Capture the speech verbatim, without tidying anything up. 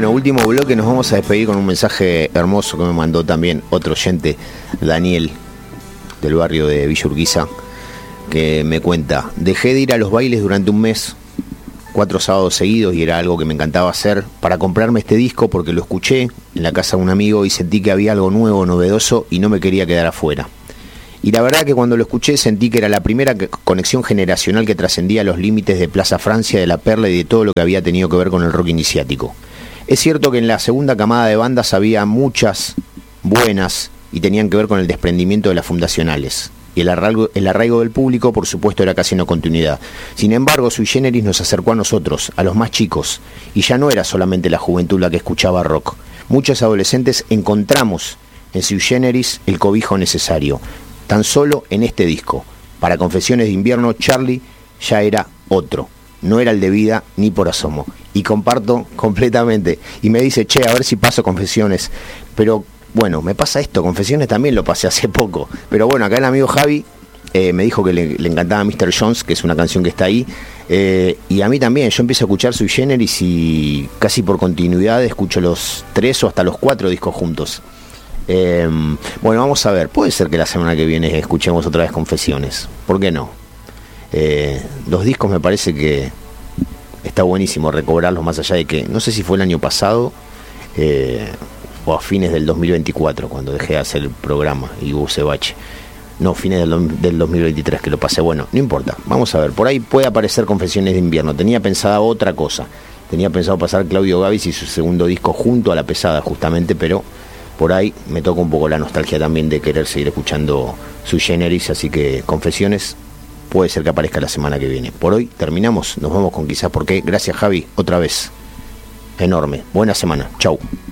Bueno, último bloque, nos vamos a despedir con un mensaje hermoso que me mandó también otro oyente, Daniel, del barrio de Villa Urquiza, que me cuenta: dejé de ir a los bailes durante un mes, cuatro sábados seguidos, y era algo que me encantaba hacer, para comprarme este disco porque lo escuché en la casa de un amigo y sentí que había algo nuevo, novedoso, y no me quería quedar afuera. Y la verdad que cuando lo escuché sentí que era la primera conexión generacional que trascendía los límites de Plaza Francia, de La Perla y de todo lo que había tenido que ver con el rock iniciático. Es cierto que en la segunda camada de bandas había muchas buenas y tenían que ver con el desprendimiento de las fundacionales. Y el arraigo, el arraigo del público, por supuesto, era casi una continuidad. Sin embargo, Sui Generis nos acercó a nosotros, a los más chicos, y ya no era solamente la juventud la que escuchaba rock. Muchos adolescentes encontramos en Sui Generis el cobijo necesario. Tan solo en este disco, para Confesiones de Invierno, Charlie ya era otro. No era el de Vida ni por asomo. Y comparto completamente. Y me dice, che, a ver si paso Confesiones. Pero bueno, me pasa esto, Confesiones también lo pasé hace poco. Pero bueno, acá el amigo Javi eh, me dijo que le, le encantaba mister Jones, que es una canción que está ahí. Eh, y a mí también, yo empiezo a escuchar Sui Generis y casi por continuidad escucho los tres o hasta los cuatro discos juntos. Eh, bueno, vamos a ver, puede ser que la semana que viene escuchemos otra vez Confesiones, ¿por qué no? Eh, los discos me parece que está buenísimo recobrarlos, más allá de que, no sé si fue el año pasado eh, o a fines del dos mil veinticuatro, cuando dejé de hacer el programa y hubo ese bache. No, fines del, del dos mil veintitrés que lo pasé. Bueno, no importa, vamos a ver, por ahí puede aparecer Confesiones de Invierno. Tenía pensada otra cosa, tenía pensado pasar Claudio Gavis y su segundo disco junto a La Pesada, justamente, pero por ahí me toca un poco la nostalgia también de querer seguir escuchando Sui Generis, así que Confesiones puede ser que aparezca la semana que viene. Por hoy terminamos, nos vamos con Quizás Por qué. Gracias, Javi, otra vez. Enorme. Buena semana. Chau.